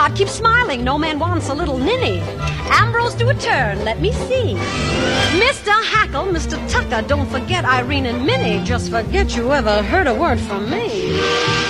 God, keep smiling. No man wants a little ninny. Ambrose, do a turn. Let me see. Mr. Hackle, Mr. Tucker, don't forget Irene and Minnie. Just forget you ever heard a word from me.